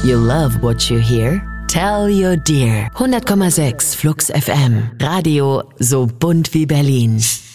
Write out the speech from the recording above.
You love what you hear? Tell your dear. 100,6 Flux FM. Radio so bunt wie Berlin.